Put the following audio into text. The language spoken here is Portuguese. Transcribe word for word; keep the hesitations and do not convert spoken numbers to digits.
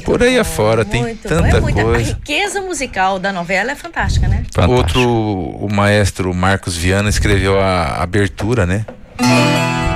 Por aí bom, afora tem muito tanta bom. É muita, coisa. A riqueza musical da novela é fantástica, né? Outro, o maestro Marcos Viana escreveu a abertura, né?